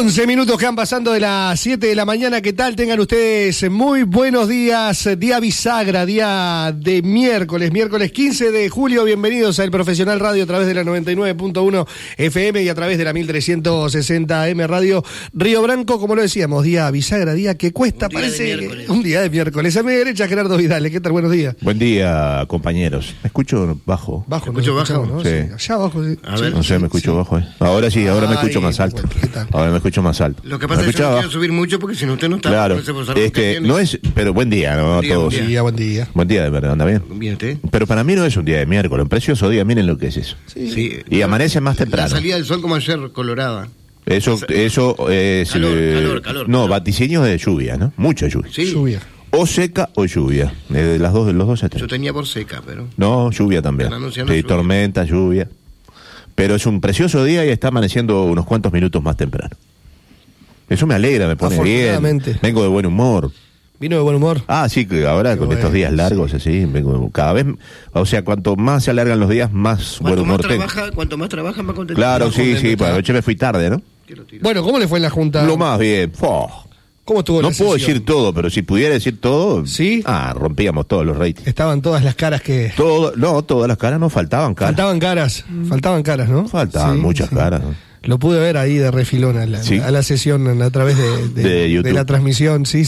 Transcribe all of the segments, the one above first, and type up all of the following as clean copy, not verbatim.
11 minutos que han pasando de las 7 de la mañana. ¿Qué tal? Tengan ustedes muy buenos días. Día bisagra, día de miércoles 15 de julio. Bienvenidos a El Profesional Radio a través de la 99.1 FM y a través de la 1360 AM Radio Río Branco. Como lo decíamos, día bisagra, día que cuesta, parece un día de miércoles. A mi derecha, Gerardo Vidal. ¿Qué tal? Buenos días. Buen día, compañeros. ¿Me escucho bajo? Bajo, ¿Me escucho bajo? ¿no? Sí. Allá abajo, sí. A ver. No sé, me escucho bajo. Ahora sí, ahora me escucho más alto. Bueno, ¿qué tal? Ahora me escucho más alto. Lo que pasa es que yo no quiero subir mucho porque si no usted no está. Claro, no no es, pero buen día, ¿no? Buen día, Todos. buen Buen día, buen día. Buen día, de verdad, anda bien. Bien, ¿usted? Pero para mí no es un día de miércoles, un precioso día, miren lo que es eso. Sí. Y amanece más La temprano. salida del sol como ayer, colorada. Eso es... Calor. No, vaticinios de lluvia, ¿no? Mucha lluvia. Sí. Lluvia. O seca o lluvia. De los dos Yo extremos. tenía por seca, pero... No, lluvia también. Están anunciando Sí, lluvia. tormenta, lluvia. Pero es un precioso día y está amaneciendo unos cuantos minutos más temprano. Eso me alegra, me pone bien. Afortunadamente. Vengo de buen humor. Vino de buen humor. Ah, sí, que ahora Qué con bueno, estos días largos, así, vengo cada vez... O sea, cuanto más se alargan los días, más buen humor tengo. Cuanto más trabaja, más contento. Claro, Más sí, contento sí, está. pues anoche me fui tarde, ¿no? Tiro. Bueno, ¿cómo le fue en la Junta? Lo más bien. ¿Cómo estuvo No la puedo sesión? decir todo, pero si pudiera decir todo... ¿Sí? Rompíamos todos los ratings. Estaban todas las caras que... Todas las caras no faltaban caras. Faltaban caras, ¿no? Faltaban Sí, muchas sí. caras, ¿no? Lo pude ver ahí de refilón a Sí. la sesión a través De YouTube. de la transmisión, sí.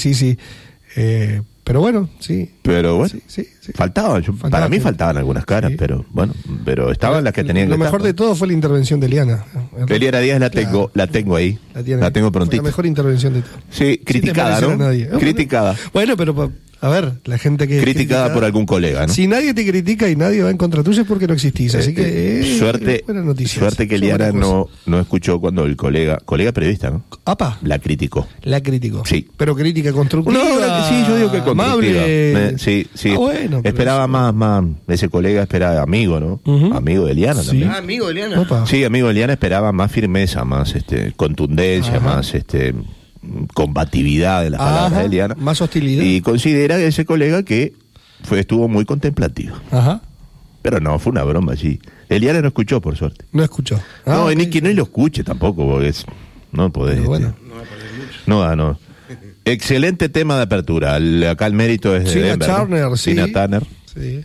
Pero bueno, sí. Pero bueno, Sí. faltaban. Para mí faltaban algunas caras, Sí. pero estaban las que tenían Lo que mejor estar. de todo fue la intervención de Eliana. Eliana Díaz la tengo ahí. La tengo Fue prontita. la mejor intervención de todo. Sí, criticada, Sin ¿no? desmerecer a nadie. Criticada. Bueno, pero a ver, la gente que... Criticada por algún colega, ¿no? Si nadie te critica y nadie va en contra tuyo es porque no existís, así que... buena noticia. Suerte que Eliana no escuchó cuando el colega periodista, ¿no? ¡Apa! La criticó. La criticó. Sí. Pero crítica constructiva. Sí, yo digo que constructiva. Amable. Sí. Ah, bueno, pero esperaba eso- más. Ese colega esperaba, amigo, ¿no? Ujú. Amigo de Eliana Sí. también. amigo, Eliana. Opa. Sí, amigo de Eliana esperaba más firmeza, más contundencia, Ajá. más combatividad de las palabras Ajá, de Eliana. más hostilidad. Y considera ese colega que estuvo muy contemplativo. Ajá. Pero no, fue una broma, sí. Eliana no escuchó, por suerte. No escuchó. No, ok. ni que no lo escuche tampoco, porque no podés. Pero bueno. No. Excelente tema de apertura. Acá el mérito es de Tina Denver, ¿no? Turner, sí. Tina Turner. Sí.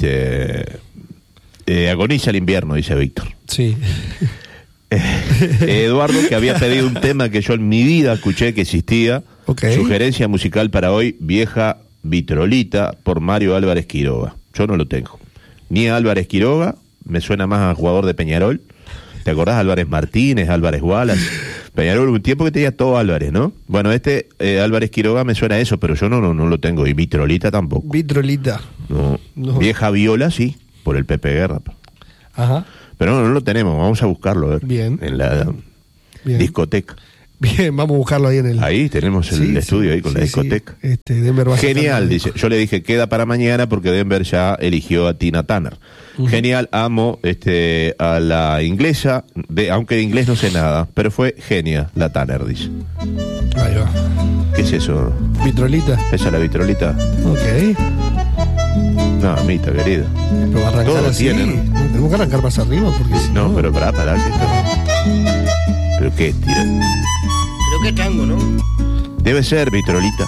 Agoniza el invierno, dice Víctor. Sí. Eduardo, que había pedido un tema que yo en mi vida escuché que existía. Ok. Sugerencia musical para hoy, Vieja Vitrolita, por Mario Álvarez Quiroga. Yo no lo tengo. Ni a Álvarez Quiroga, me suena más a jugador de Peñarol. ¿Te acordás? Álvarez Martínez, Álvarez Wallace. Peñarol, un tiempo que tenía todo Álvarez, ¿no? Bueno, Álvarez Quiroga me suena a eso, pero yo no lo tengo. Y Vitrolita tampoco. Vitrolita. No. No. Vieja Viola, sí, por el Pepe Guerra. Ajá. Pero no lo tenemos, vamos a buscarlo, a ver. Bien. En la Bien. discoteca. Bien, vamos a buscarlo ahí en el... Ahí tenemos el Sí, estudio sí, ahí con la sí, discoteca. sí. Denver va a sacar Genial, el dice. disco. Yo le dije, queda para mañana porque Denver ya eligió a Tina Turner. Genial, amo a la inglesa, aunque de inglés no sé nada, pero fue genia la Turner, dice. Ahí va. ¿Qué es eso? Vitrolita. ¿Esa es la vitrolita? Ok. No, amita, querida. Pero va a arrancar Todo así. tiene, ¿no? Tenemos que arrancar más arriba porque si No, pero pará, ¿qué está? ¿Pero qué? Tira. Pero qué tango, ¿no? Debe ser vitrolita.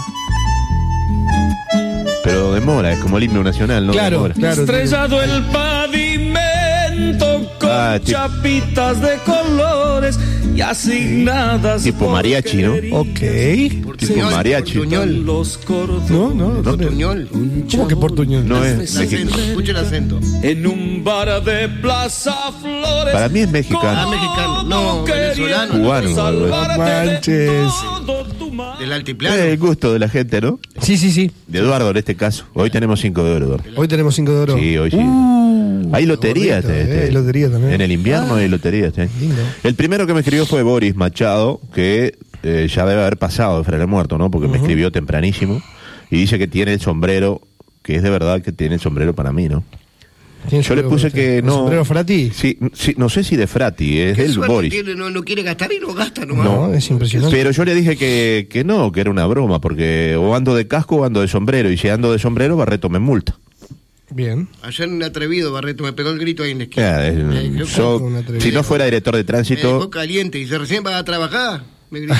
Pero demora, es como el himno nacional, ¿no? Claro, Demora. claro. Estrellado el pavimento con chapitas de colores y asignadas. Tipo mariachi, ¿no? Ok. Tipo mariachi. Portuñol. Los cordones. No. Portuñol. ¿Cómo que portuñol? No es El mexicano. acento, escuche el acento. En un bar de Plaza Flores. Para mí es mexicano. Ah, mexicano. No, venezolano. Cubano, Salvarte no manches. de todo tu mal. Del altiplano. El gusto de la gente, ¿no? Sí. De Eduardo en este caso. Hoy tenemos 5 de oro, Eduardo. Hoy tenemos 5 de oro. Sí, hoy sí. Hay lotería. bonito, hay lotería también. En el invierno hay lotería. lindo. El primero que me escribió fue Boris Machado, que ya debe haber pasado de Freire Muerto, ¿no? Porque me escribió tempranísimo. Y dice que tiene el sombrero, que es de verdad que tiene el sombrero para mí, ¿no? Yo le puse que no. ¿Sombrero Frati? Sí, no sé si de Frati, es Qué del suerte Boris. tiene, no quiere gastar y lo gasta nomás. No, es impresionante. Pero yo le dije que no, que era una broma, porque o ando de casco o ando de sombrero, y si ando de sombrero, Barreto me multa. Bien. Ayer un atrevido, Barreto, me pegó el grito ahí en la esquina. Ya, Creo que yo, un atrevido. si no fuera director de me dejó tránsito, caliente y dice, ¿recién vas a trabajar? Me gritó.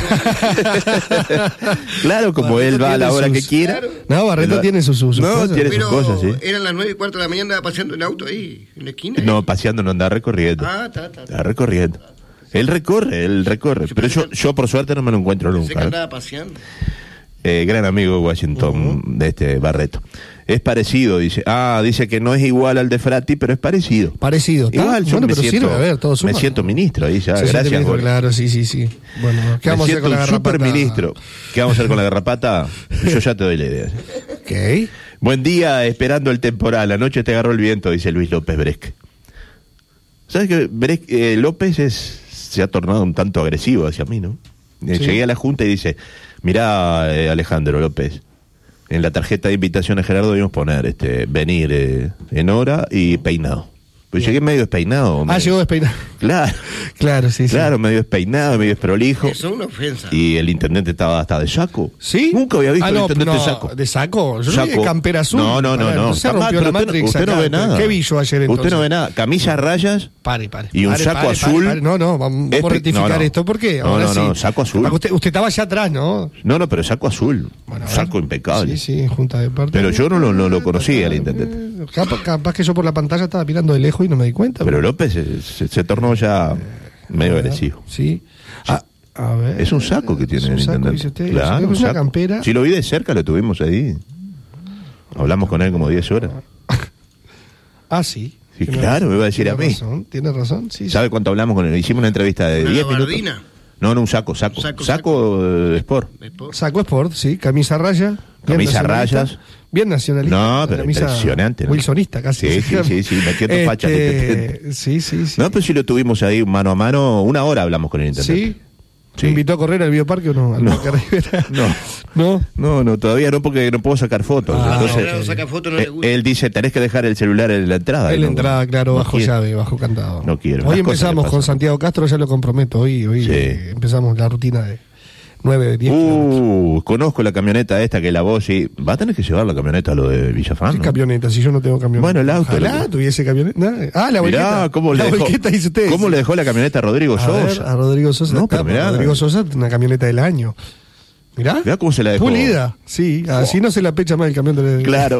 Claro, como Barreto él va a la tiene hora sus- que quiera. No, Barreto tiene sus No, cosas. tiene sus Pero cosas, sí. eran las 9:15 de la mañana, andaba paseando en auto ahí, en la esquina. No, paseando, no anda recorriendo. Ah, está. Está recorriendo. Él recorre. Pero yo por suerte no me lo encuentro Pensé que nunca. andaba paseando. Gran amigo de Washington, de este Barreto. Es parecido, dice. Dice que no es igual al de Frati, pero es parecido. Parecido. ¿Está? Igual, yo Bueno, me pero siento, sirve, a ver, todo suma. me siento ministro ahí ya. Se siente Gracias, ministro, Jorge. claro, sí. Bueno, ¿qué Me vamos a hacer siento con la un garrapata? superministro. ¿Qué vamos a hacer con la garrapata? Yo ya te doy la idea. Ok. Buen día, esperando el temporal. Anoche te agarró el viento, dice Luis López Bresque. ¿Sabes que López se ha tornado un tanto agresivo hacia mí, ¿no? Sí. Llegué a la junta y dice, mirá, Alejandro López, en la tarjeta de invitación a Gerardo debimos poner venir en hora y peinado. Pues llegué medio despeinado. Llegó despeinado. Claro, Claro, sí. claro, medio despeinado, medio desprolijo. Eso es una ofensa. Y el intendente estaba hasta de saco. ¿Sí? Nunca había visto al no, intendente no, de saco. ¿De saco? Yo Saco. vi de campera azul. No. No se Jamás, rompió pero la Matrix. usted no acá. ve nada. ¿Qué vi yo ayer entonces? Usted no ve nada. Camisa a rayas. Pare. Y un saco azul. No, vamos a rectificar no. esto porque No, ahora no, sí. saco azul. Usted estaba allá atrás, ¿no? No, pero saco azul. Bueno, a ver. Saco impecable. Sí, junta de parte. Pero yo no lo conocía al intendente. Capaz que yo por la pantalla estaba mirando de lejos y no me di cuenta. Pero López se tornó ya medio agresivo. Sí. A ver. Es un saco que tiene Es un el saco, intendente. dice usted. Claro, Es un una saco. campera. Si lo vi de cerca, lo tuvimos ahí. Hablamos con él como 10 horas. Sí. Sí, claro, me iba a decir a mí. Tiene razón, sí. ¿Sabe cuánto hablamos con él? Hicimos una entrevista de ¿Una 10 minutos. gabardina? No, un saco. Saco de Sport. Saco Sport, sí, camisa raya. bien Camisa nacionalista, rayas. Bien nacionalista. No, pero camisa impresionante, ¿no? Wilsonista casi. Sí, metiendo fachas. Sí. No, pero si lo tuvimos ahí mano a mano, 1 hora hablamos con el intendente. Sí. ¿Se invitó a correr al bioparque o no? Al Parque Rivera. No, todavía no, porque no puedo sacar fotos. Entonces, Claro, saca fotos, no le gusta. él dice, tenés que dejar el celular en la entrada. En la No, entrada, claro, no bajo quiero. llave, bajo candado. No quiero. Hoy Las cosas empezamos que con pasan. Santiago Castro, ya lo comprometo. Hoy Sí. empezamos la rutina de 9, 10 kilómetros. Conozco la camioneta esta que lavó, sí. Va a tener que llevar la camioneta a lo de Villafán, ¿Qué ¿no? camioneta? Si yo no tengo camioneta. Bueno, el auto. Ojalá tuviese camioneta. La volqueta. Mirá, ¿cómo la le dejó, volqueta, dice usted. ¿cómo le dejó la camioneta a Rodrigo A ver, Sosa? a Rodrigo Sosa. No, está, pero mirá. Rodrigo Sosa, una camioneta del año. Mirá Cómo se la dejó. Pulida, sí. Así no se la pecha más el camión de... Claro.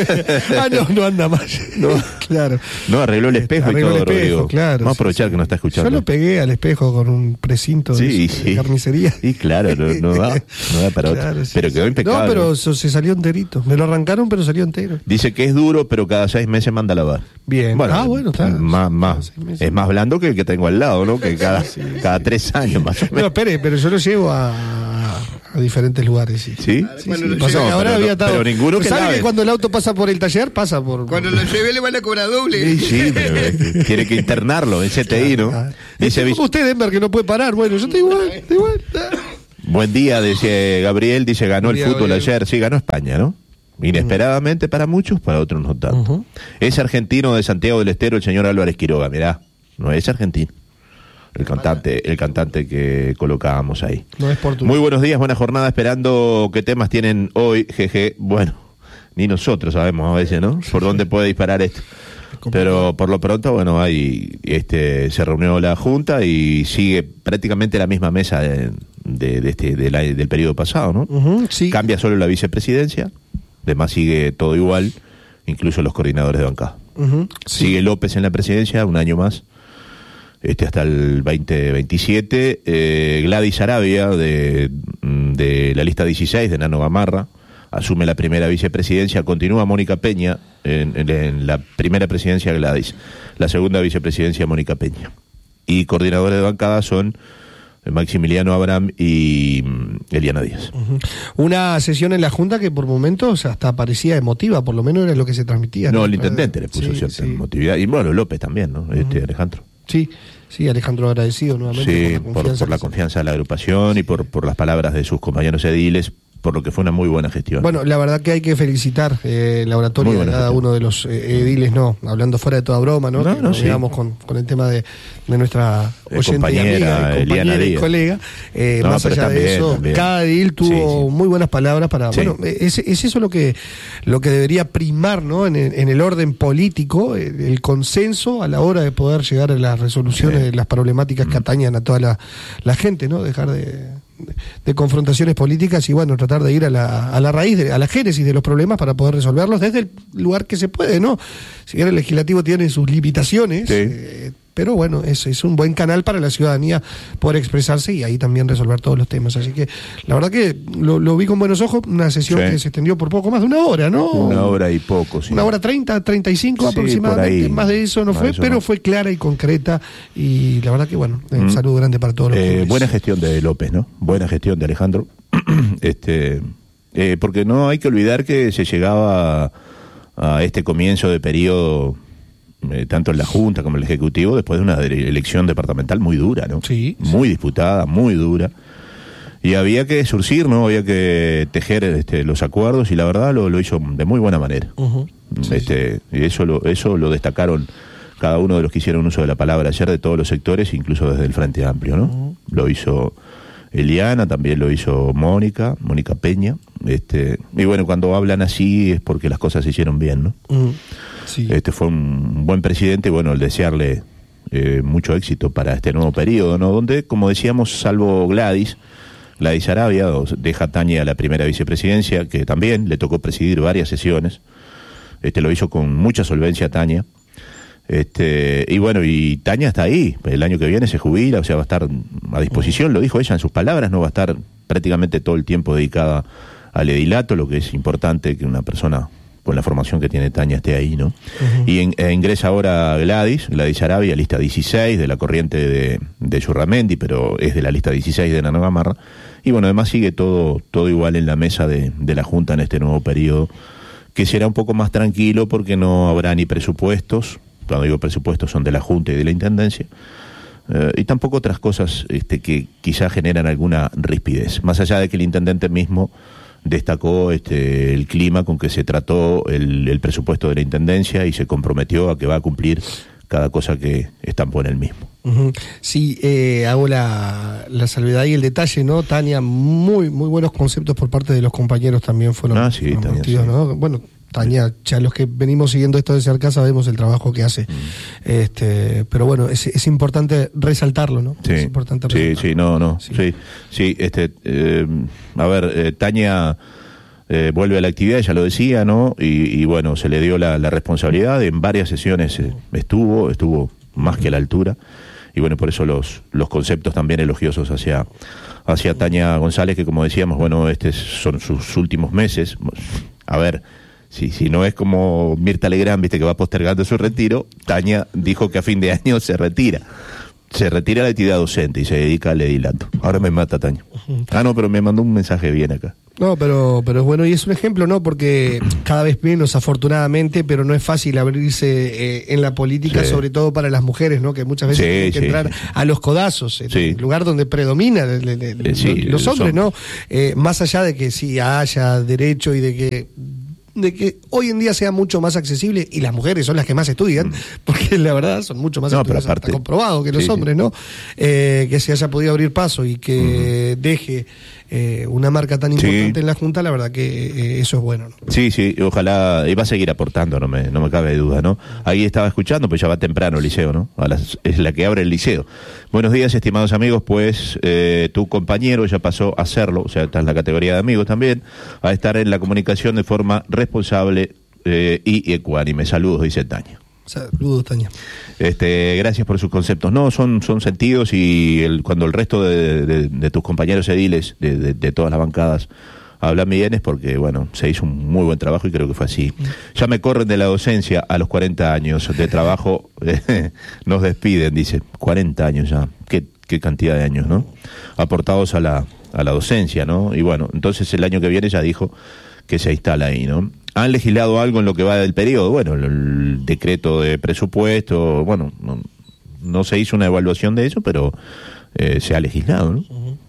no anda más. No. Claro. No, arregló el espejo Arregló y todo, el espejo, Rodrigo. claro, Vamos a sí, aprovechar sí. que no está escuchando. Yo lo pegué al espejo con un precinto de carnicería. Y claro, no da para otro. Claro, sí, pero quedó sí. impecable. No, pero se salió enterito. Me lo arrancaron, pero salió entero. Dice que es duro, pero cada 6 meses manda a lavar. Bien. Bueno, está. Más, 6 meses. es más blando que el que tengo al lado, ¿no? Que cada 3 años más o No, menos. espere, pero yo lo llevo a diferentes lugares. Sí. ¿Sí? Cuando lo Pasa lleve- que ahora pero había no- estado. pero ninguno que ¿Sabe lave. que cuando el auto pasa por el taller, pasa por. Cuando lo lleve le van a cobrar doble. Sí, pero tiene que internarlo en CTI, ¿no? Dice, Como usted, Denver, que no puede parar. Bueno, yo estoy igual. buen día, dice Gabriel, dice, ganó Buen el día, fútbol Gabriel. ayer. Sí, ganó España, ¿no? Inesperadamente para muchos, para otros no tanto. Ujú. Es argentino de Santiago del Estero el señor Álvarez Quiroga, mirá, no es argentino. El cantante que colocábamos ahí. No es portugués. Muy buenos días, buena jornada, esperando qué temas tienen hoy, jeje. Bueno, ni nosotros sabemos a veces, ¿no? Por dónde puede disparar esto. Pero por lo pronto, bueno, ahí se reunió la Junta y sigue prácticamente la misma mesa del periodo pasado, ¿no? Ujú, sí. Cambia solo la vicepresidencia, además sigue todo igual, incluso los coordinadores de bancada. Ujú, sí. Sigue López en la presidencia, un año más, hasta el 2027. Gladys Arabia, de la lista 16, de Nano Gamarra, asume la primera vicepresidencia. Continúa Mónica Peña en la primera presidencia, Gladys. La segunda vicepresidencia, Mónica Peña. Y coordinadores de bancada son Maximiliano Abraham y Eliana Díaz. Ujú. Una sesión en la Junta que por momentos hasta parecía emotiva, por lo menos era lo que se transmitía. No, el intendente le puso Sí, cierta sí. emotividad. Y bueno, López también, ¿no? Alejandro. Sí, Alejandro agradecido nuevamente Sí, por la confianza de la agrupación y por las palabras de sus compañeros ediles, por lo que fue una muy buena gestión. Bueno, la verdad que hay que felicitar la oratoria de cada uno de los ediles, hablando fuera de toda broma, digamos, con el tema de nuestra oyente y amiga, compañera y colega. Más allá de eso, también. Cada edil tuvo muy buenas palabras para... Bueno, es eso lo que debería primar, ¿no? En el orden político, el consenso a la hora de poder llegar a las resoluciones de las problemáticas que atañan a toda la gente, ¿no? Dejar de confrontaciones políticas y bueno, tratar de ir a la raíz, a la génesis de los problemas para poder resolverlos desde el lugar que se puede, ¿no? Si bien el legislativo tiene sus limitaciones, pero bueno, es un buen canal para la ciudadanía poder expresarse y ahí también resolver todos los temas. Así que la verdad que lo vi con buenos ojos, una sesión que se extendió por poco más de una hora, ¿no? Una hora y poco, sí. Una hora 30, 35 aproximadamente, más de eso no fue, pero fue clara y concreta y la verdad que bueno, un saludo grande para todos los buena gestión de López, ¿no? Buena gestión de Alejandro. Porque no hay que olvidar que se llegaba a este comienzo de periodo tanto en la Junta como en el Ejecutivo, después de una elección departamental muy dura, ¿no? Sí. Muy disputada, muy dura. Y había que surcir, ¿no? Había que tejer los acuerdos y la verdad lo hizo de muy buena manera. Y eso lo destacaron cada uno de los que hicieron uso de la palabra ayer, de todos los sectores, incluso desde el Frente Amplio, ¿no? Lo hizo Eliana, también lo hizo Mónica Peña. Y bueno, cuando hablan así es porque las cosas se hicieron bien, ¿no? Sí. Fue un buen presidente y bueno, el desearle mucho éxito para este nuevo periodo, ¿no? Donde, como decíamos, salvo Gladys Arabia deja a Tania a la primera vicepresidencia, que también le tocó presidir varias sesiones. Lo hizo con mucha solvencia Tania. Y bueno, y Tania está ahí, el año que viene se jubila, o sea, va a estar a disposición, lo dijo ella en sus palabras, no va a estar prácticamente todo el tiempo dedicada al edilato, lo que es importante que una persona con la formación que tiene Tania esté ahí, ¿no? Y ingresa ahora Gladys Arabia, lista 16 de la corriente de Yurramendi, pero es de la lista 16 de Nano Gamarra, y bueno, además sigue todo igual en la mesa de la Junta en este nuevo periodo, que será un poco más tranquilo porque no habrá ni presupuestos. Cuando digo presupuestos son de la Junta y de la Intendencia, y tampoco otras cosas que quizás generan alguna rispidez, más allá de que el intendente mismo destacó el clima con que se trató el presupuesto de la Intendencia y se comprometió a que va a cumplir cada cosa que estampó en el mismo. Sí, hago la salvedad y el detalle, ¿no? Tania, muy buenos conceptos por parte de los compañeros también fueron metidos, ¿no? Bueno, Tania, ya los que venimos siguiendo esto de cerca sabemos el trabajo que hace. Pero bueno, es importante resaltarlo, ¿no? Sí, es importante resaltarlo. Sí. A ver, Tania vuelve a la actividad, ya lo decía, ¿no? Y bueno, se le dio la responsabilidad, en varias sesiones estuvo más que a la altura. Y bueno, por eso los conceptos también elogiosos hacia Tania González, que como decíamos, bueno, son sus últimos meses. A ver, si no es como Mirta Legrand, viste, que va postergando su retiro, Tania dijo que a fin de año se retira la actividad docente y se dedica al edilato. Ahora me mata Tania. No, pero me mandó un mensaje bien acá. No, pero es bueno y es un ejemplo, ¿no? Porque cada vez menos, afortunadamente, pero no es fácil abrirse en la política, sobre todo para las mujeres, ¿no? Que muchas veces tienen que entrar a los codazos, en el lugar donde predomina los hombres, ¿no? Más allá de que sí haya derecho y de que hoy en día sea mucho más accesible, y las mujeres son las que más estudian, porque la verdad son mucho más estudiadas, está comprobado que los hombres, ¿no? Que se haya podido abrir paso y que deje una marca tan importante en la Junta, la verdad que eso es bueno, ¿no? Sí, ojalá, y va a seguir aportando, no me cabe duda, ¿no? Ahí estaba escuchando, pues ya va temprano el liceo, ¿no? Es la que abre el liceo. Buenos días, estimados amigos, pues tu compañero ya pasó a hacerlo, o sea, está en la categoría de amigos también, a estar en la comunicación de forma responsable y ecuánime. Saludos, dice Tania. Saludos, Tania. Gracias por sus conceptos. No, son sentidos, y cuando el resto de tus compañeros ediles de todas las bancadas hablan bien es porque, bueno, se hizo un muy buen trabajo y creo que fue así. Ya me corren de la docencia a los 40 años de trabajo, nos despiden, dice. 40 años ya, qué cantidad de años, ¿no? Aportados a la docencia, ¿no? Y bueno, entonces el año que viene ya dijo que se instala ahí, ¿no? ¿Han legislado algo en lo que va del periodo? Bueno, el decreto de presupuesto, bueno, no se hizo una evaluación de eso, pero se ha legislado, ¿no?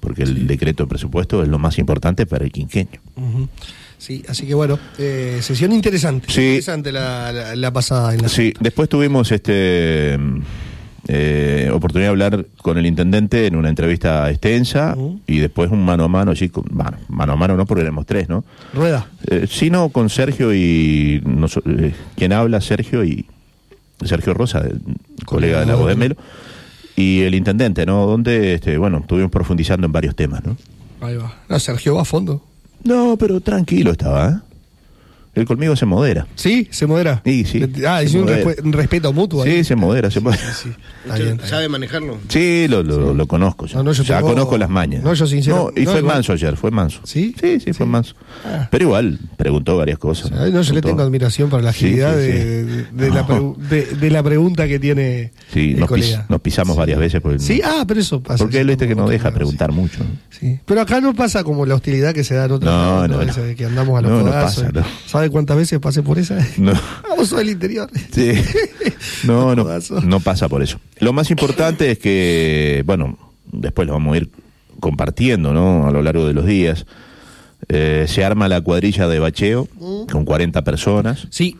porque el decreto de presupuesto es lo más importante para el quinquenio. Sí, así que bueno, sesión interesante. Sí. Interesante la pasada. Sí, después tuvimos oportunidad de hablar con el intendente en una entrevista extensa y después un mano a mano, allí mano a mano no, porque éramos tres, ¿no? Rueda. Sino con Sergio y quien habla, Sergio Rosa, colega de La Voz de Melo, y el intendente, ¿no? Donde, estuvimos profundizando en varios temas, ¿no? Ahí va. No, Sergio va a fondo. No, pero tranquilo estaba, ¿eh? Él conmigo se modera. ¿Sí? ¿Se modera? Sí. Es un respeto mutuo. Sí, se modera. Sí. Está bien. ¿Sabe manejarlo? Sí, lo conozco ya. No, ya conozco las mañas. No, yo sincero. Y fue manso ayer, fue manso. ¿Sí? Sí, fue manso. Pero igual, preguntó varias cosas. Yo le tengo admiración por la agilidad de la pregunta que tiene el colega. Nos pisamos varias veces. Sí, pero eso pasa. Porque él que no deja preguntar mucho. ¿no? Sí. Pero acá no pasa como la hostilidad que se da en otros lados, de que andamos a los codazos. No pasa, ¿Sabe cuántas veces pasé por esa? No. Vamos del interior. Sí. No pasa por eso. Lo más importante es que, después lo vamos a ir compartiendo, ¿no? A lo largo de los días. Se arma la cuadrilla de bacheo con 40 personas. Sí.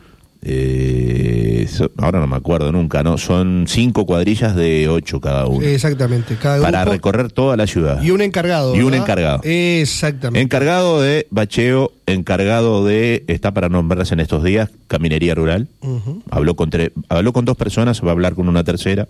Ahora no me acuerdo nunca, ¿no? Son 5 cuadrillas de 8 cada una. Exactamente, cada para grupo, recorrer toda la ciudad. Y un encargado. Exactamente. Encargado de bacheo, está para nombrarse en estos días, caminería rural. Habló con 2 personas, va a hablar con una tercera.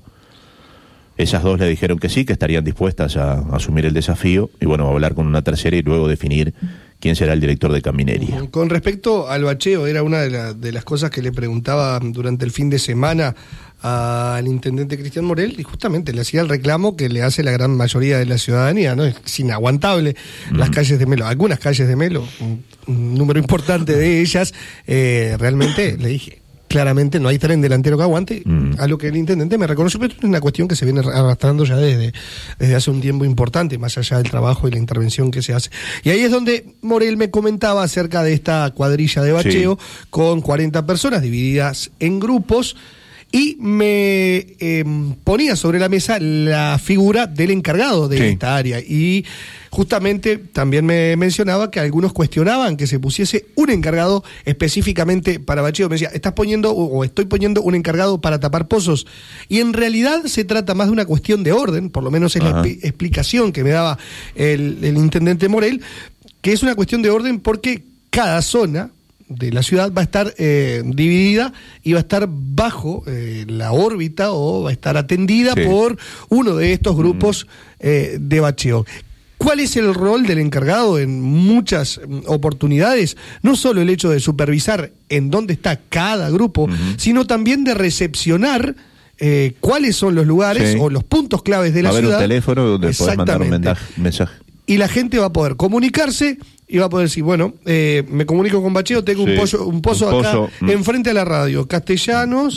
Esas 2 le dijeron que sí, que estarían dispuestas a asumir el desafío. Y va a hablar con una tercera y luego definir quién será el director de caminería. Con respecto al bacheo, era una de las cosas que le preguntaba durante el fin de semana al intendente Cristian Morel, y justamente le hacía el reclamo que le hace la gran mayoría de la ciudadanía, ¿no? Es inaguantable las calles de Melo, algunas calles de Melo, un número importante de ellas, realmente le dije, claramente no hay tren delantero que aguante, a lo que el intendente me reconoció, pero es una cuestión que se viene arrastrando ya desde hace un tiempo importante, más allá del trabajo y la intervención que se hace. Y ahí es donde Morel me comentaba acerca de esta cuadrilla de bacheo con 40 personas divididas en grupos, y me ponía sobre la mesa la figura del encargado de esta área, y justamente también me mencionaba que algunos cuestionaban que se pusiese un encargado específicamente para bacheo. Me decía, estoy poniendo un encargado para tapar pozos, y en realidad se trata más de una cuestión de orden, por lo menos es la explicación que me daba el intendente Morel, que es una cuestión de orden porque cada zona de la ciudad va a estar dividida y va a estar bajo la órbita, o va a estar atendida por uno de estos grupos de bacheo. ¿Cuál es el rol del encargado en muchas oportunidades? No solo el hecho de supervisar en dónde está cada grupo, sino también de recepcionar cuáles son los lugares o los puntos claves de la ciudad. Va a haber un teléfono donde podés mandar un mensaje. Y la gente va a poder comunicarse y va a poder decir, me comunico con bacheo, tengo un pozo acá enfrente a la radio, Castellanos,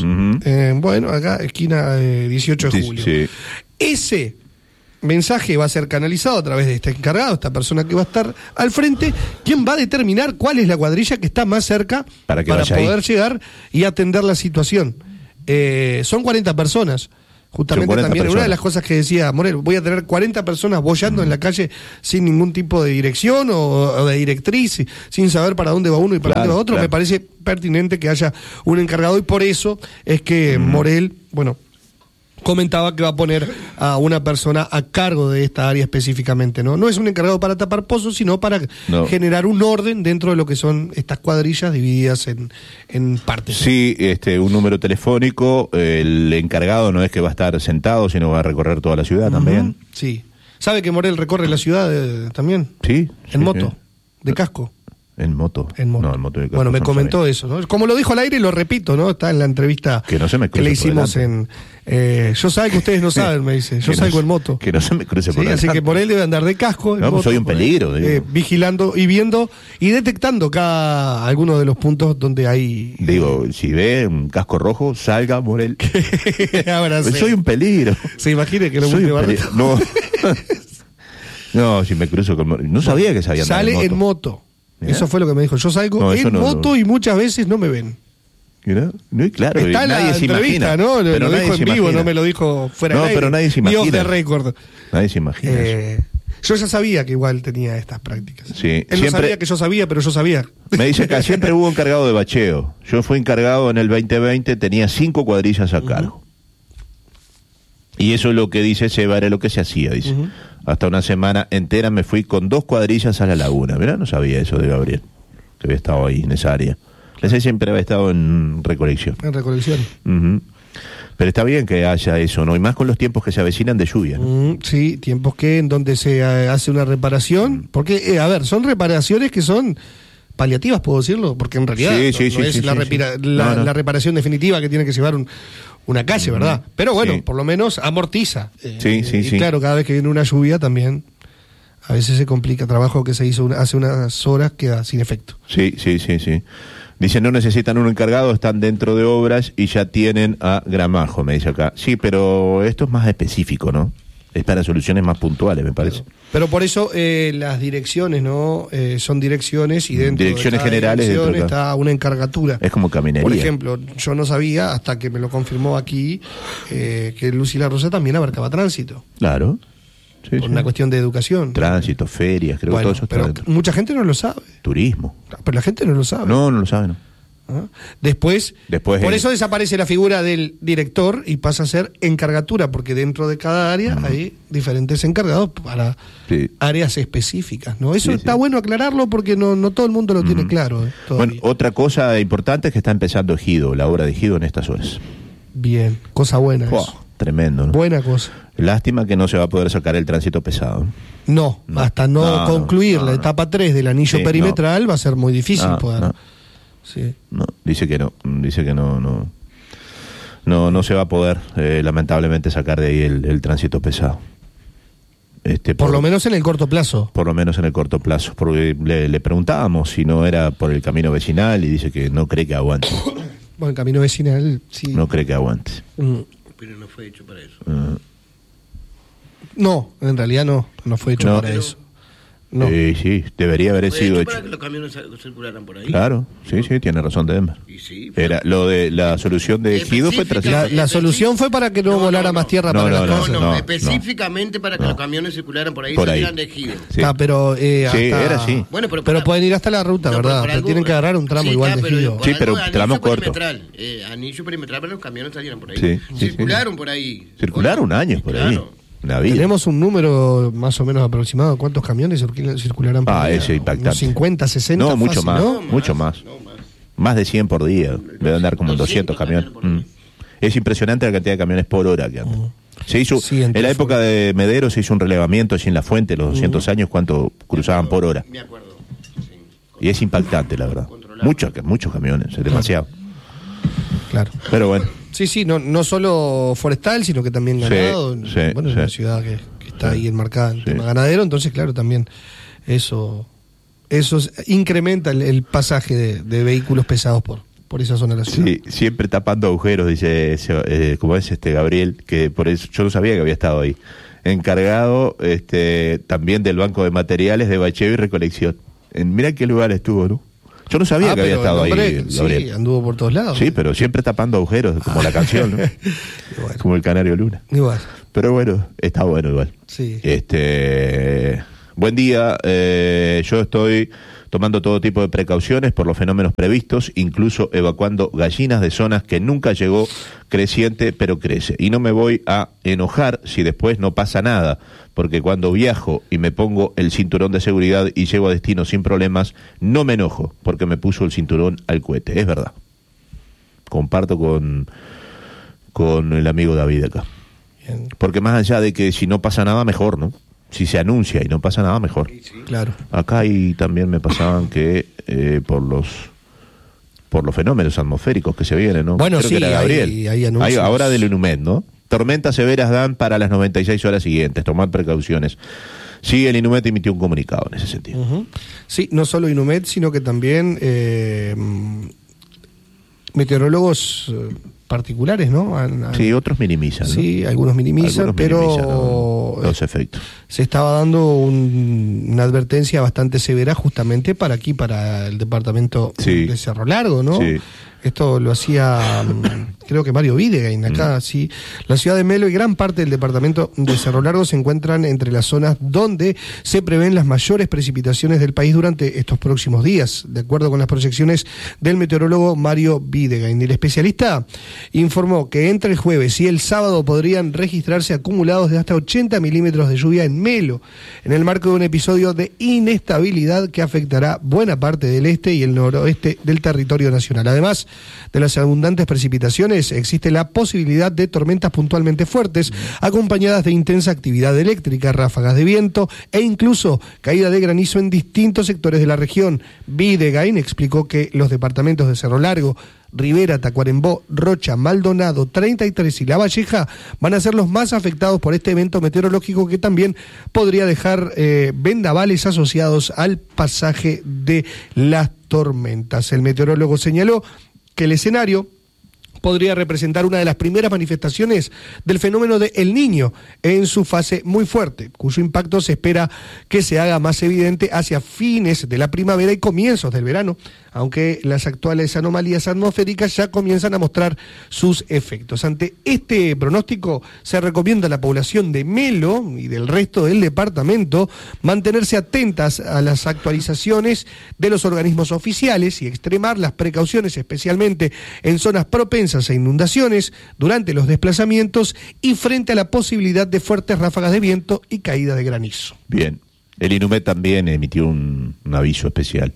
acá esquina 18 de julio. Sí. Ese mensaje va a ser canalizado a través de este encargado, esta persona que va a estar al frente, quien va a determinar cuál es la cuadrilla que está más cerca para poder llegar y atender la situación. Son 40 personas. Justamente también una de las cosas que decía Morel, voy a tener 40 personas boyando en la calle sin ningún tipo de dirección o de directriz, sin saber para dónde va uno y para dónde va otro. Me parece pertinente que haya un encargado, y por eso es que Morel, comentaba que va a poner a una persona a cargo de esta área específicamente, ¿no? No es un encargado para tapar pozos, sino para generar un orden dentro de lo que son estas cuadrillas divididas en partes. Sí, un número telefónico, el encargado no es que va a estar sentado, sino va a recorrer toda la ciudad también. Sí. ¿Sabe que Morel recorre la ciudad también? Sí. En moto, de casco. En moto. No, en moto de casco. Bueno, me comentó eso, ¿no? Como lo dijo al aire, y lo repito, ¿no? Está en la entrevista que le hicimos en... yo sabe que ustedes no saben, me dice. Yo salgo en moto. Que no se me cruce por delante. Así que por él debe andar de casco. No, soy un peligro. Vigilando y viendo y detectando cada alguno de los puntos donde hay... si ve un casco rojo, salga por él. Ahora sí. Soy un peligro. Se imagine que lo soy un peligro. No, si me cruzo con... No sabía que se había andado Sale en moto. Eso fue lo que me dijo. Yo salgo en moto y muchas veces no me ven. No, claro, está en la entrevista, ¿no? Pero lo dijo en vivo, no me lo dijo fuera de aire. No, pero nadie se imagina. Dios de récord. Nadie se imagina eso. Yo ya sabía que igual tenía estas prácticas. Sí, Él no siempre sabía que yo sabía, pero yo sabía. me dice que siempre hubo encargado de bacheo. Yo fui encargado en el 2020, tenía 5 cuadrillas a cargo. Y eso es lo que dice Seba, era lo que se hacía, dice. Hasta una semana entera me fui con 2 cuadrillas a la laguna. Mirá, no sabía eso de Gabriel, que había estado ahí en esa área. Ese siempre había estado en recolección. En recolección. Pero está bien que haya eso, ¿no? Y más con los tiempos que se avecinan de lluvia, ¿no? Sí, tiempos que en donde se hace una reparación. Porque, a ver, son reparaciones que son paliativas, ¿puedo decirlo? Porque en realidad no es la reparación definitiva que tiene que llevar una calle, ¿verdad? Pero bueno, por lo menos amortiza. Y claro, cada vez que viene una lluvia también a veces se complica. Trabajo que se hizo hace unas horas queda sin efecto. Sí. Dicen, no necesitan un encargado, están dentro de obras y ya tienen a Gramajo, me dice acá. Sí, pero esto es más específico, ¿no? Es para soluciones más puntuales, me parece. Pero por eso las direcciones, ¿no? Son direcciones y dentro direcciones de cada generales dirección dentro de está una encargatura. Es como caminería. Por ejemplo, yo no sabía, hasta que me lo confirmó aquí, que Lucy La Rosa también abarcaba tránsito. Claro. Sí, por una cuestión de educación. Tránsito, ferias, creo que todo eso está pero dentro. Mucha gente no lo sabe. Turismo. Pero la gente no lo sabe. No lo sabe, no. Después por eso desaparece la figura del director y pasa a ser encargatura, porque dentro de cada área hay diferentes encargados para áreas específicas, ¿no? Eso está bueno aclararlo porque no todo el mundo lo tiene claro. Bueno, otra cosa importante es que está empezando Ejido, la obra de Ejido en estas horas. Bien, cosa buena eso. Tremendo, ¿no? Buena cosa. Lástima que no se va a poder sacar el tránsito pesado. No, hasta no concluir la etapa 3 del anillo perimetral va a ser muy difícil poder. No, dice que no se va a poder lamentablemente sacar de ahí el tránsito pesado. Por lo menos en el corto plazo. Por lo menos en el corto plazo, porque le preguntábamos si no era por el camino vecinal y dice que no cree que aguante. Bueno, el camino vecinal sí. No cree que aguante. Pero no fue hecho para eso. No, en realidad no fue hecho para eso. No. Sí, debería haber sido hecho. Para que los camiones circularan por ahí. Claro, sí, tiene razón Denver. Era lo de la solución de Ejido fue la solución fue para que no volara más tierra para las casas. No, específicamente para que los camiones circularan por ahí, salieran de Ejido. Sí. Pero era así. Bueno, pero pueden ir hasta la ruta, ¿verdad? Pero tienen que agarrar un tramo igual de Ejido. Sí, pero tramo corto. Anillo perimetral para que los camiones salieran por ahí. Circularon por ahí. Circularon años por ahí. Tenemos un número más o menos aproximado. ¿Cuántos camiones circularán por día? Ese impactante. 50, 60. No, mucho fácil, más. ¿no? Mucho más. Más de 100 por día. Debe andar como 200 camiones. Es impresionante la cantidad de camiones por hora que andan. Se hizo, en la época de Medero se hizo un relevamiento allí en La Fuente, los 200 años, cuánto cruzaban por hora. Me acuerdo. Y es impactante, la verdad. Muchos camiones, es demasiado. Claro. Pero bueno. Sí, no solo forestal, sino que también ganado. Es una ciudad que está ahí enmarcada en tema ganadero, entonces claro, también eso incrementa el pasaje de vehículos pesados por esa zona de la ciudad. Sí, siempre tapando agujeros, dice, como es Gabriel, que por eso yo no sabía que había estado ahí. Encargado también del banco de materiales de bacheo y recolección. Mirá qué lugar estuvo, ¿no? Yo no sabía que había estado ahí, Gabriel. Sí, anduvo por todos lados. Sí, pero siempre tapando agujeros, como la canción, ¿no? Igual. Como el Canario Luna. Igual. Pero bueno, está bueno igual. Sí. Buen día, yo estoy tomando todo tipo de precauciones por los fenómenos previstos, incluso evacuando gallinas de zonas que nunca llegó creciente, pero crece. Y no me voy a enojar si después no pasa nada, porque cuando viajo y me pongo el cinturón de seguridad y llego a destino sin problemas, no me enojo, porque me puso el cinturón al cohete. Es verdad. Comparto con el amigo David acá. Bien. Porque más allá de que si no pasa nada, mejor, ¿no? Si se anuncia y no pasa nada, mejor. Sí. Claro. Acá y también me pasaban que por los fenómenos atmosféricos que se vienen, ¿no? Bueno, creo que era Gabriel. Hay anuncios. Ahora del Inumet, ¿no? Tormentas severas dan para las 96 horas siguientes. Tomad precauciones. Sí, el Inumet emitió un comunicado en ese sentido. Uh-huh. Sí, no solo Inumet, sino que también meteorólogos particulares, ¿no? Sí, otros minimizan, ¿no? Sí, algunos minimizan, pero los efectos. Se estaba dando una advertencia bastante severa justamente para aquí, para el departamento de Cerro Largo, ¿no? Sí. Esto lo hacía creo que Mario Videgain, acá sí. La ciudad de Melo y gran parte del departamento de Cerro Largo se encuentran entre las zonas donde se prevén las mayores precipitaciones del país durante estos próximos días, de acuerdo con las proyecciones del meteorólogo Mario Videgain. El especialista informó que entre el jueves y el sábado podrían registrarse acumulados de hasta 80 milímetros de lluvia en Melo, en el marco de un episodio de inestabilidad que afectará buena parte del este y el noroeste del territorio nacional. Además de las abundantes precipitaciones, existe la posibilidad de tormentas puntualmente fuertes, acompañadas de intensa actividad eléctrica, ráfagas de viento e incluso caída de granizo en distintos sectores de la región. Videgain explicó que los departamentos de Cerro Largo, Rivera, Tacuarembó, Rocha, Maldonado, 33 y La Valleja van a ser los más afectados por este evento meteorológico, que también podría dejar vendavales asociados al pasaje de las tormentas. El meteorólogo señaló que el escenario podría representar una de las primeras manifestaciones del fenómeno de El Niño en su fase muy fuerte, cuyo impacto se espera que se haga más evidente hacia fines de la primavera y comienzos del verano, aunque las actuales anomalías atmosféricas ya comienzan a mostrar sus efectos. Ante este pronóstico, se recomienda a la población de Melo y del resto del departamento mantenerse atentas a las actualizaciones de los organismos oficiales y extremar las precauciones, especialmente en zonas propensas a inundaciones durante los desplazamientos y frente a la posibilidad de fuertes ráfagas de viento y caída de granizo. Bien, el INUMED también emitió un aviso especial,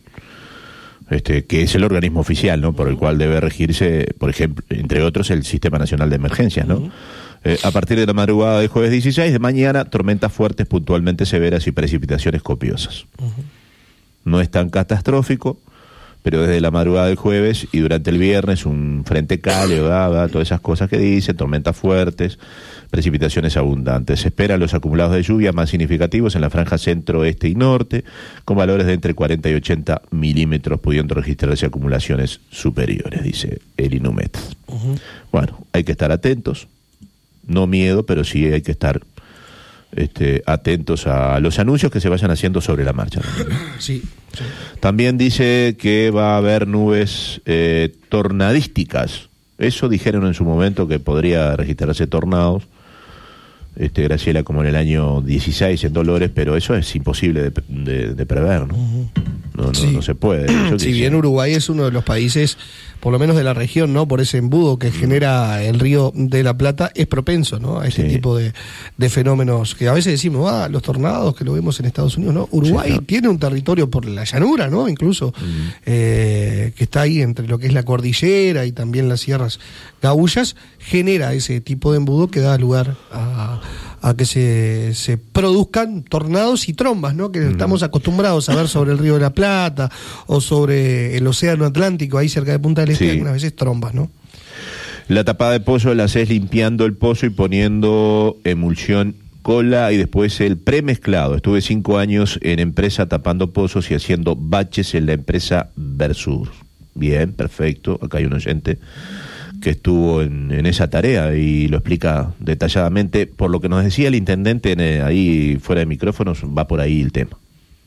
que es el organismo oficial, ¿no?, por el cual debe regirse, por ejemplo, entre otros, el Sistema Nacional de Emergencias, ¿no? A partir de la madrugada del jueves 16 de mañana, tormentas fuertes puntualmente severas y precipitaciones copiosas. No es tan catastrófico, pero desde la madrugada del jueves y durante el viernes un frente cálido, todas esas cosas que dicen, tormentas fuertes, precipitaciones abundantes. Se esperan los acumulados de lluvia más significativos en la franja centro, este y norte, con valores de entre 40 y 80 milímetros, pudiendo registrarse acumulaciones superiores, dice el INUMED. Bueno, hay que estar atentos, no miedo, pero sí hay que estar atentos a los anuncios que se vayan haciendo sobre la marcha. Sí. También dice que va a haber nubes tornadísticas. Eso dijeron en su momento, que podría registrarse tornados, Graciela, como en el año 16 en Dolores, pero eso es imposible de prever, ¿no? No se puede. Si bien Uruguay es uno de los países, por lo menos de la región, ¿no?, por ese embudo que genera el Río de la Plata, es propenso, ¿no?, a este tipo de fenómenos que a veces decimos, los tornados que lo vemos en Estados Unidos, ¿no? Uruguay tiene un territorio por la llanura, ¿no?, incluso, que está ahí entre lo que es la cordillera y también las sierras gaullas, genera ese tipo de embudo que da lugar a que se produzcan tornados y trombas, ¿no?, que estamos acostumbrados a ver sobre el Río de la Plata o sobre el Océano Atlántico, ahí cerca de Punta del Este, algunas veces trombas, ¿no? La tapada de pozo la haces limpiando el pozo y poniendo emulsión cola y después el premezclado. Estuve 5 años en empresa tapando pozos y haciendo baches en la empresa Versur. Bien, perfecto, acá hay un oyente que estuvo en esa tarea y lo explica detalladamente. Por lo que nos decía el intendente ahí fuera de micrófonos, va por ahí el tema.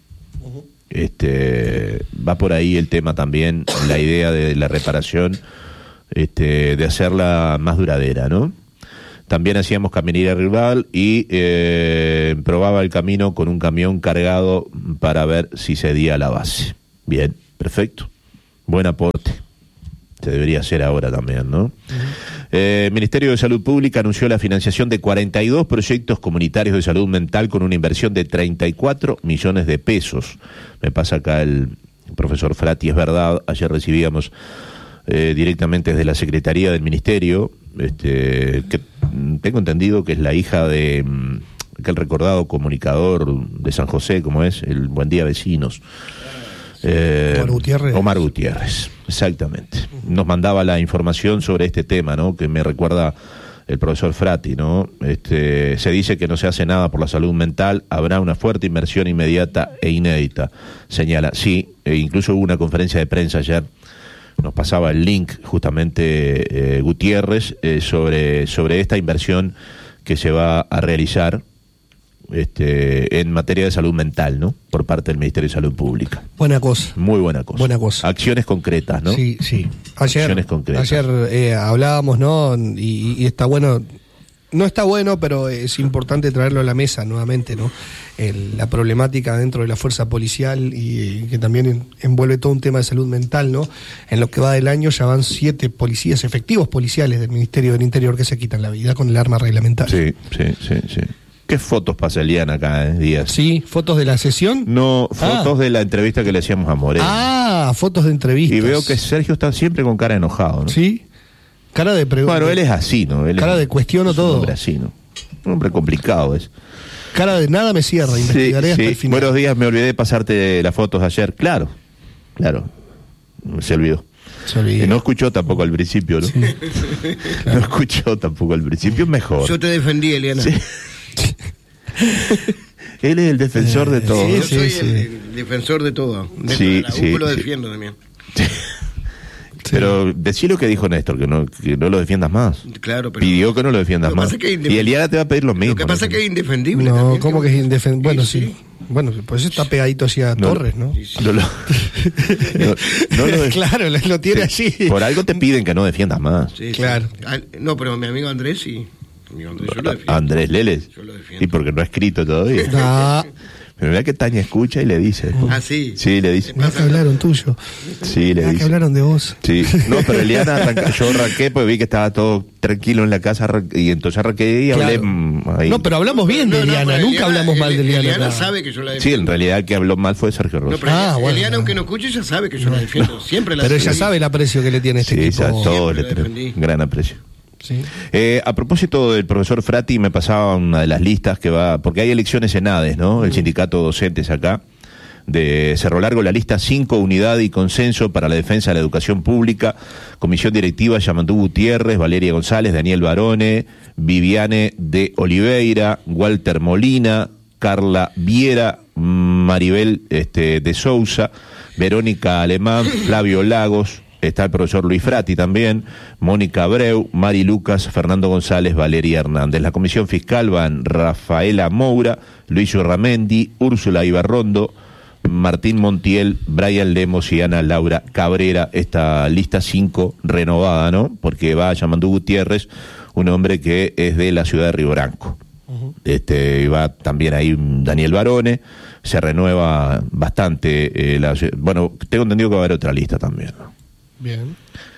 Va por ahí el tema también, la idea de la reparación, de hacerla más duradera, ¿no? También hacíamos caminera rival y probaba el camino con un camión cargado para ver si cedía la base. Bien, perfecto, buen aporte. Se debería hacer ahora también, ¿no? El Ministerio de Salud Pública anunció la financiación de 42 proyectos comunitarios de salud mental con una inversión de 34 millones de pesos. Me pasa acá el profesor Frati, es verdad, ayer recibíamos directamente desde la Secretaría del Ministerio, que tengo entendido que es la hija de aquel recordado comunicador de San José, como es, el Buen Día Vecinos. Omar Gutiérrez, exactamente. Nos mandaba la información sobre este tema, ¿no?, que me recuerda el profesor Frati, ¿no? Se dice que no se hace nada por la salud mental, habrá una fuerte inversión inmediata e inédita, señala. Sí, incluso hubo una conferencia de prensa ayer, nos pasaba el link justamente Gutiérrez sobre esta inversión que se va a realizar en materia de salud mental, ¿no? Por parte del Ministerio de Salud Pública. Buena cosa. Muy buena cosa. Buena cosa. Acciones concretas, ¿no? Sí, sí. Acciones concretas. Ayer hablábamos, ¿no? Y está bueno, no está bueno, pero es importante traerlo a la mesa nuevamente, ¿no? La problemática dentro de la fuerza policial y que también envuelve todo un tema de salud mental, ¿no? En lo que va del año ya van 7 policías, efectivos policiales del Ministerio del Interior que se quitan la vida con el arma reglamentaria. Sí. ¿Qué fotos pasa Eliana acá, Díaz? Sí, ¿fotos de la sesión? No, fotos de la entrevista que le hacíamos a Moreno. Fotos de entrevistas. Y veo que Sergio está siempre con cara enojado, ¿no? Sí, cara de pregunta. Bueno, él es así, ¿no? Cara de cuestiono todo. Un hombre así, ¿no? Un hombre complicado es. Cara de nada me cierra, investigaré hasta el final. Buenos días, me olvidé de pasarte las fotos ayer. Claro, se olvidó. No escuchó tampoco al principio, ¿no? Sí. No escuchó tampoco al principio, mejor. Yo te defendí, Eliana. Sí. Él es el defensor de todo. Yo soy el defensor de todo. Yo lo defiendo también. Pero decí lo que dijo Néstor, que no lo defiendas más. Claro, pero pidió que no lo defiendas más. Y Eliana te va a pedir lo mismo. Lo que pasa es que es indefendible. No, también, ¿cómo que es indefendible? Bueno, sí. Bueno, pues está pegadito hacia Torres, ¿no? Claro, lo tiene así. Por algo te piden que no defiendas más. Sí, claro. No, pero mi amigo Andrés sí. Andrés Leles. Y porque no ha escrito todavía. No. Pero mira que Tania escucha y le dice. Sí. Sí, le dice. Mirá que hablaron tuyo. Sí, le dice. Que hablaron de vos. Sí. No, pero Eliana yo arranqué porque vi que estaba todo tranquilo en la casa y entonces arranqué y hablé ahí. No, pero hablamos bien de Eliana, nunca hablamos mal de Eliana. Eliana sabe que yo la defiendo. Sí, en realidad el que habló mal fue Sergio Rosa. No, pero bueno. Eliana, aunque no escuche, ya sabe que yo la defiendo. Siempre la Pero defendí. ella sabe el aprecio que le tiene este equipo. Sí, todos le tienen gran aprecio. Sí. A propósito del profesor Frati, me pasaba una de las listas que va, porque hay elecciones en ADES, ¿no? El sindicato de docentes acá, de Cerro Largo, la lista 5, unidad y consenso para la defensa de la educación pública, comisión directiva, Yamandú Gutiérrez, Valeria González, Daniel Barone, Viviane de Oliveira, Walter Molina, Carla Viera, Maribel de Sousa, Verónica Alemán, Flavio Lagos, está el profesor Luis Frati también, Mónica Abreu, Mari Lucas, Fernando González, Valeria Hernández. La comisión fiscal van Rafaela Moura, Luis Urramendi, Úrsula Ibarrondo, Martín Montiel, Brian Lemos y Ana Laura Cabrera. Esta lista 5 renovada, ¿no? Porque va Yamandú Gutiérrez, un hombre que es de la ciudad de Río Branco. Va también ahí Daniel Barone, se renueva bastante. Bueno, tengo entendido que va a haber otra lista también, ¿no? Bien.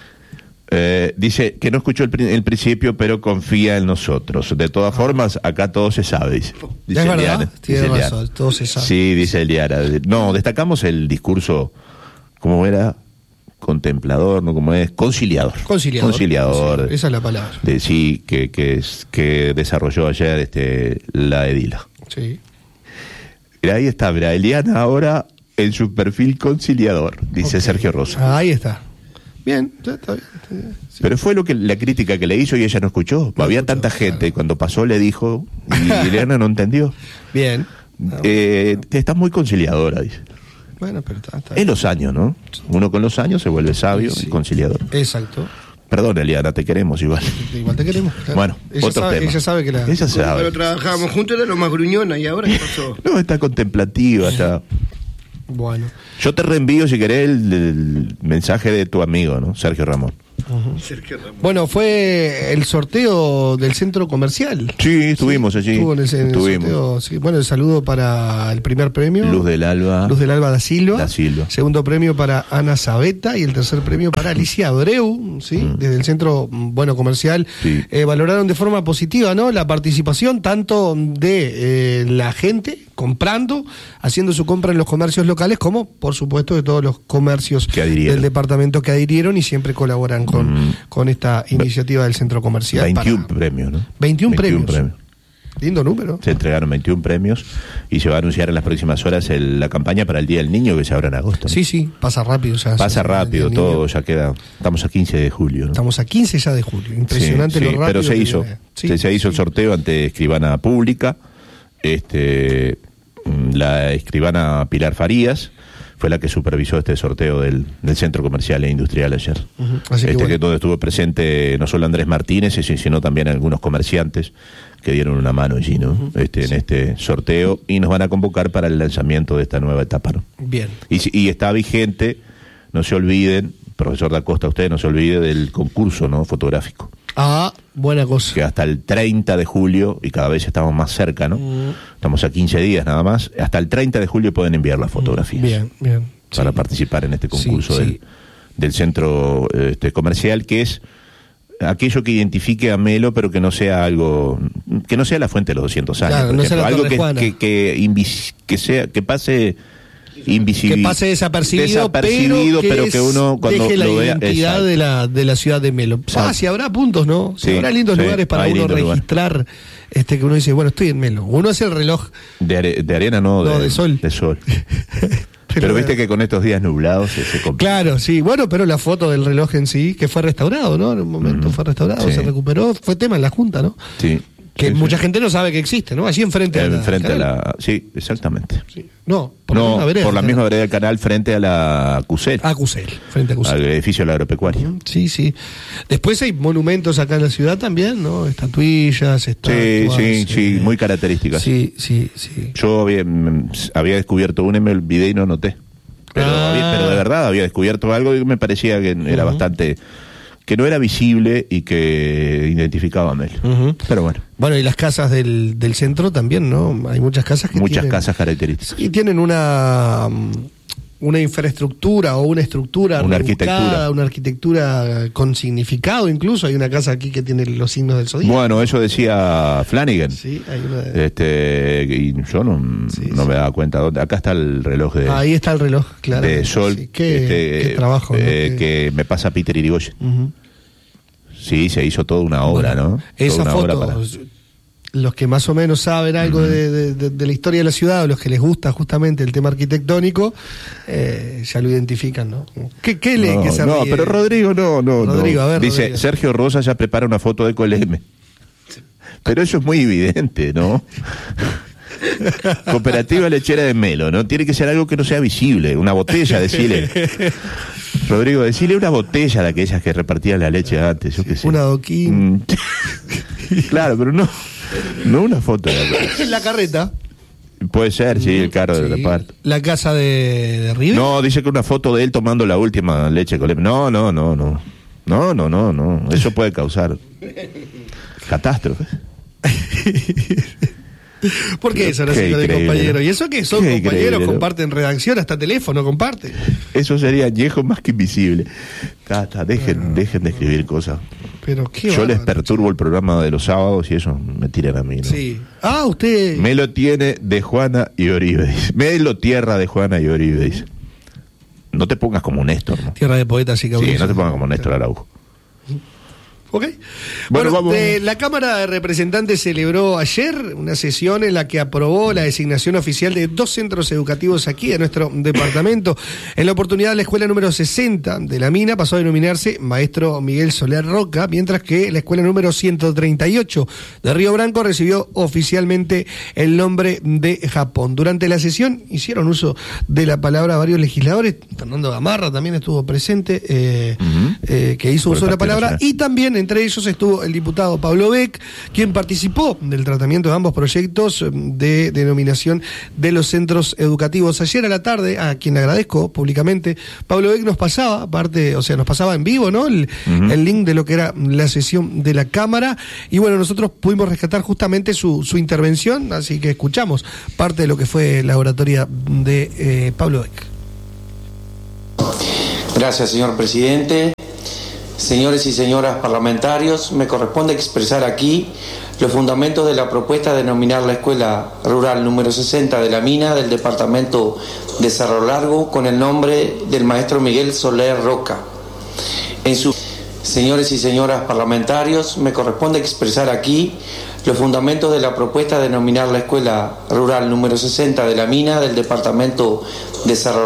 Dice que no escuchó el principio, pero confía en nosotros. De todas formas, acá todo se sabe, dice ¿Es verdad? Eliana, Tiene razón, todo se sabe. Sí, dice Eliana. No, destacamos el discurso, ¿cómo era? Contemplador, ¿no? ¿Cómo es? Conciliador. Conciliador. Esa es la palabra. Sí, que desarrolló ayer la Edila. Sí. Mira, ahí está, mira, Eliana ahora en su perfil conciliador, dice Sergio Rosa. Ahí está. Bien, está bien. Sí. Pero fue la crítica que le hizo y ella no escuchó. Había tanta gente, cuando pasó le dijo, y Eliana no entendió. Bien. Estás muy conciliadora, dice. Bueno, pero está es los años, ¿no? Uno con los años se vuelve sabio y conciliador. Exacto. Perdón, Eliana, te queremos igual. Igual te queremos. Claro. Bueno, otro tema. Ella sabe que la... Ella sabe. Pero trabajábamos juntos, era lo más gruñona, ¿y ahora qué pasó? No, está contemplativa, está... Bueno. Yo te reenvío, si querés, el mensaje de tu amigo, ¿no? Sergio Ramón. Sergio Ramón. Bueno, fue el sorteo del centro comercial. Sí, estuvimos allí. Estuvo en el sorteo, sí. Bueno, el saludo para el primer premio. Luz del Alba da Silva. Segundo premio para Ana Sabeta y el tercer premio para Alicia Abreu, ¿sí? Desde el centro comercial. Sí. Valoraron de forma positiva, ¿no? La participación tanto de la gente comprando, haciendo su compra en los comercios locales, como por supuesto de todos los comercios del departamento que adhirieron y siempre colaboran con esta iniciativa del centro comercial. 21 premios, ¿no? 21 premios. Lindo número. Se entregaron 21 premios y se va a anunciar en las próximas horas la campaña para el Día del Niño, que se abre en agosto, ¿no? Sí, pasa rápido. Pasa rápido, todo ya queda. Estamos a 15 de julio, ¿no? Estamos a 15 ya de julio. Impresionante lo rápido. Pero se hizo. Se hizo el sorteo ante escribana pública, la escribana Pilar Farías, fue la que supervisó este sorteo del centro comercial e industrial ayer. Así que que donde estuvo presente no solo Andrés Martínez, sino también algunos comerciantes que dieron una mano allí, ¿no? En este sorteo, y nos van a convocar para el lanzamiento de esta nueva etapa, ¿no? Bien. Y está vigente, no se olviden, profesor Da Costa, usted no se olvide del concurso, ¿no? Fotográfico. Ah, buena cosa. Que hasta el 30 de julio, y cada vez estamos más cerca, ¿no? Estamos a 15 días nada más, hasta el 30 de julio pueden enviar las fotografías. Bien. Para participar en este concurso del centro comercial, que es aquello que identifique a Melo, pero que no sea algo, que no sea la fuente de los 200 años, claro, por no ejemplo. sea Algo que pase invisible, que pase desapercibido, pero que uno cuando deje la lo vea, identidad de la ciudad de Melo. Si habrá puntos, ¿no? Si habrá lindos lugares para uno registrar, que uno dice, bueno, estoy en Melo. Uno hace el reloj de arena, no, de sol. De sol. Pero viste que con estos días nublados se complica. Claro, sí. Bueno, pero la foto del reloj en sí, que fue restaurado, ¿no? En un momento fue restaurado, se recuperó, fue tema en la Junta, ¿no? Sí. Que mucha gente no sabe que existe, ¿no? Allí enfrente a la... Sí, exactamente. Sí. No, por la misma vereda del canal, frente a la CUSEL. Frente a CUSEL. Al edificio del agropecuario. Sí. Después hay monumentos acá en la ciudad también, ¿no? Estatuillas, estatuas. Sí, muy características. Sí. Yo había descubierto una y me olvidé y no noté. Pero de verdad había descubierto algo y me parecía que era bastante... que no era visible y que identificaba a Melo. Pero bueno. Bueno, y las casas del centro también, ¿no? Hay muchas casas que tienen... casas características. Y tienen una infraestructura o una estructura una arquitectura con significado incluso. Hay una casa aquí que tiene los signos del zodíaco. Bueno, eso decía Flanagan. Sí, hay una y yo no me daba cuenta dónde. Acá está el reloj de... Ahí está el reloj, claro. De sol. Sí. Qué trabajo, ¿no? Que me pasa Peter Irigoyen. Sí, se hizo toda una obra, ¿no? Esa foto, los que más o menos saben algo de la historia de la ciudad, o los que les gusta justamente el tema arquitectónico, ya lo identifican, ¿no? ¿Qué lee que se ríe? No, pero Rodrigo, Rodrigo, a ver, dice, Rodrigo. Sergio Rosa ya prepara una foto de Coleme. Pero eso es muy evidente, ¿no? Cooperativa lechera de Melo, ¿no? Tiene que ser algo que no sea visible, una botella, decirle. Rodrigo, decirle una botella de aquellas que repartían la leche antes, yo qué sé. Una adoquín. Claro, pero no una foto de la carreta. Puede ser, sí, el carro de reparto. La casa de River. No, dice que una foto de él tomando la última leche con No. Eso puede causar catástrofes. ¿Por qué eso no se lo de compañeros? Y eso que son compañeros, comparten redacción, hasta teléfono comparten. Eso sería añejo más que invisible. Dejen de escribir cosas. Pero qué yo les perturbo el programa de los sábados y eso me tiran a mí, ¿no? Sí. Usted. Melo tiene de Juana y Oribe, dice. Melo tierra de Juana y Oribe, dice. No te pongas como Néstor, ¿no? Tierra de poetas y caballeros. Sí, no te pongas como Néstor Araujo. ¿Ok? Bueno, la Cámara de Representantes celebró ayer una sesión en la que aprobó la designación oficial de 2 centros educativos aquí en nuestro departamento. En la oportunidad, la escuela número 60 de La Mina pasó a denominarse Maestro Miguel Soler Roca, mientras que la escuela número 138 de Río Branco recibió oficialmente el nombre de Japón. Durante la sesión hicieron uso de la palabra varios legisladores. Fernando Gamarra también estuvo presente, que hizo uso de la palabra, y también entre ellos estuvo el diputado Pablo Beck, quien participó del tratamiento de ambos proyectos de denominación de los centros educativos. Ayer a la tarde, a quien agradezco públicamente, Pablo Beck nos pasaba, nos pasaba en vivo, ¿no? El link de lo que era la sesión de la Cámara, y bueno, nosotros pudimos rescatar justamente su intervención, así que escuchamos parte de lo que fue la oratoria de Pablo Beck. Gracias, señor presidente. Señores y señoras parlamentarios, me corresponde expresar aquí los fundamentos de la propuesta de denominar la Escuela Rural número 60 de La Mina del departamento de Cerro Largo con el nombre del maestro Miguel Soler Roca. Señores y señoras parlamentarios, me corresponde expresar aquí los fundamentos de la propuesta de denominar la Escuela Rural número 60 de La Mina del departamento de Cerro